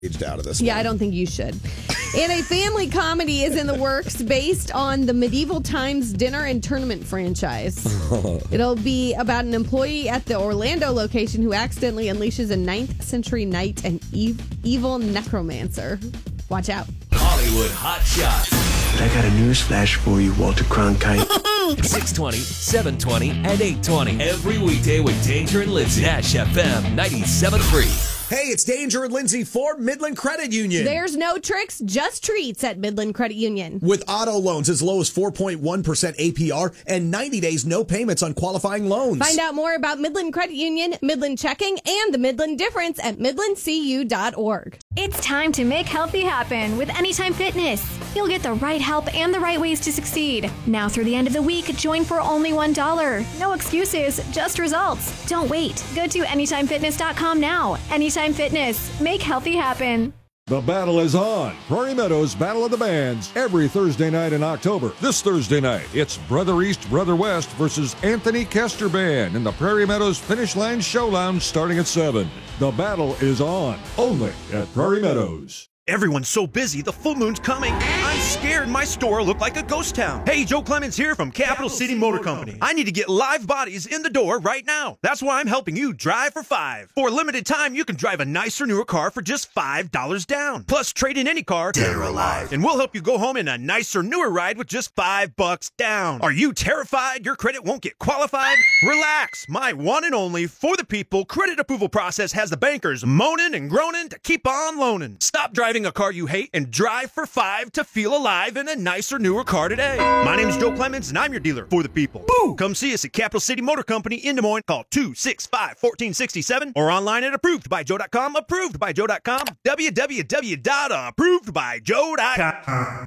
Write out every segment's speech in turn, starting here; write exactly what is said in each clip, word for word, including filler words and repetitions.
aged out of this Yeah, one. I don't think you should. And a family comedy is in the works based on the Medieval Times dinner and tournament franchise. It'll be about an employee at the Orlando location who accidentally unleashes a ninth century knight and ev- evil necromancer. Watch out. Hollywood Hot Shots. I got a news flash for you, Walter Cronkite. six twenty, seven twenty, and eight twenty. Every weekday with Danger and Lindsay. Nash F M ninety-seven point three. Hey, it's Danger and Lindsay for Midland Credit Union. There's no tricks, just treats at Midland Credit Union. With auto loans as low as four point one percent A P R and ninety days no payments on qualifying loans. Find out more about Midland Credit Union, Midland Checking, and the Midland Difference at midland c u dot org. It's time to make healthy happen with Anytime Fitness. You'll get the right help and the right ways to succeed. Now through the end of the week, join for only one dollar. No excuses, just results. Don't wait. Go to anytime fitness dot com now. Anytime Fitness. Make healthy happen. The battle is on. Prairie Meadows Battle of the Bands every Thursday night in October. This Thursday night, it's Brother East, Brother West versus Anthony Kester Band in the Prairie Meadows Finish Line Show Lounge starting at seven. The battle is on, only at Prairie Meadows. Everyone's so busy, the full moon's coming. I'm scared my store will look like a ghost town. Hey, Joe Clemens here from Capital City Motor Company. I need to get live bodies in the door right now. That's why I'm helping you drive for five. For a limited time, you can drive a nicer, newer car for just five dollars down. Plus, trade in any car, dead or alive, and we'll help you go home in a nicer, newer ride with just five bucks down. Are you terrified your credit won't get qualified? Relax. My one and only for the people credit approval process has the bankers moaning and groaning to keep on loaning. Stop driving a car you hate and drive for five to feel alive in a nicer, newer car today. My name is Joe Clemens, and I'm your dealer for the people. Boo! Come see us at Capital City Motor Company in Des Moines. Call two six five, one four six seven or online at approved by joe dot com. approved by joe dot com. w w w dot approved by joe dot com.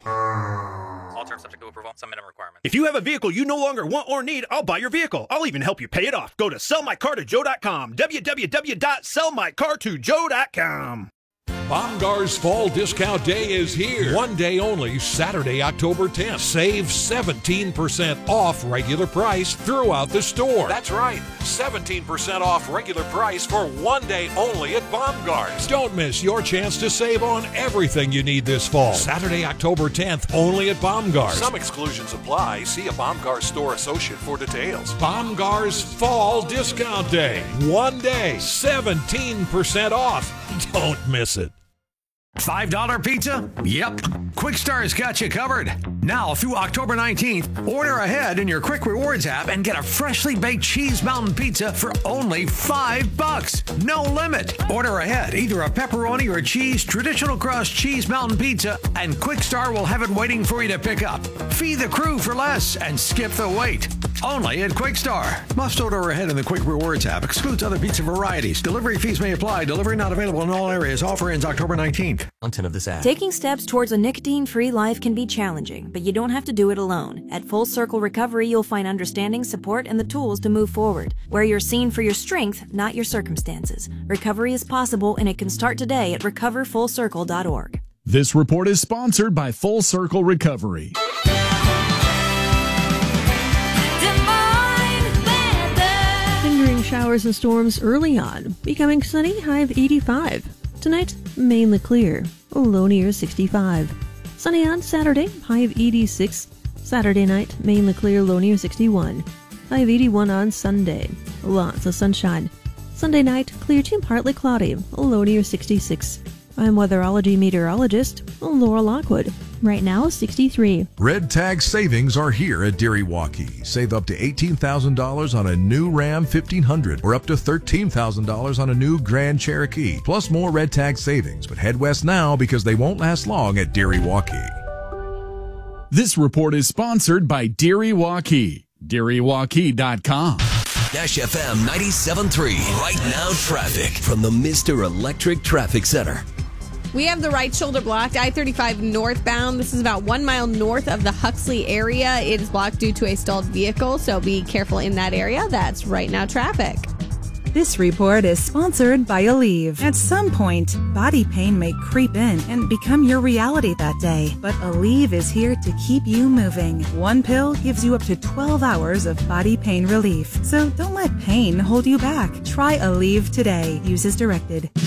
All terms subject to approval. Some minimum requirements. If you have a vehicle you no longer want or need, I'll buy your vehicle. I'll even help you pay it off. Go to sell my car to joe dot com. w w w dot sell my car to joe dot com. Bomgar's Fall Discount Day is here. One day only, Saturday, October tenth. Save seventeen percent off regular price throughout the store. That's right, seventeen percent off regular price for one day only at Bomgar's. Don't miss your chance to save on everything you need this fall. Saturday, October tenth, only at Bomgar's. Some exclusions apply. See a Bomgar's store associate for details. Bomgar's Fall Discount Day. One day, seventeen percent off. Don't miss it. five dollar pizza? Yep. Quick Star's got you covered. Now through October nineteenth, order ahead in your Quick Rewards app and get a freshly baked Cheese Mountain pizza for only five bucks. No limit. Order ahead, either a pepperoni or cheese traditional crust Cheese Mountain pizza, and Quick Star will have it waiting for you to pick up. Feed the crew for less and skip the wait. Only at Quick Star. Must order ahead in the Quick Rewards app. Excludes other pizza varieties. Delivery fees may apply. Delivery not available in all areas. Offer ends October nineteenth. Content of this ad. Taking steps towards a nicotine-free life can be challenging, but you don't have to do it alone. At Full Circle Recovery, you'll find understanding, support, and the tools to move forward. Where you're seen for your strength, not your circumstances. Recovery is possible, and it can start today at recover full circle dot org. This report is sponsored by Full Circle Recovery. Lingering showers and storms early on, becoming sunny, high of eighty-five. Tonight, mainly clear, low near sixty-five. Sunny on Saturday, high of eighty-six. Saturday night, mainly clear, low near sixty-one. High of eighty-one on Sunday. Lots of sunshine. Sunday night, clear to partly cloudy, low near sixty-six. I'm weatherology meteorologist Laura Lockwood. Right now, sixty-three. Red Tag savings are here at Deary Walkie. Save up to eighteen thousand dollars on a new Ram fifteen hundred or up to thirteen thousand dollars on a new Grand Cherokee. Plus more Red Tag savings, but head west now because they won't last long at Deary Walkie. This report is sponsored by Deary Walkie. Deary Walkie dot com. Nash F M ninety-seven point three. Right now traffic from the Mister Electric Traffic Center. We have the right shoulder blocked, I thirty-five northbound. This is about one mile north of the Huxley area. It is blocked due to a stalled vehicle, so be careful in that area. That's right now traffic. This report is sponsored by Aleve. At some point, body pain may creep in and become your reality that day. But Aleve is here to keep you moving. One pill gives you up to twelve hours of body pain relief. So don't let pain hold you back. Try Aleve today. Use as directed.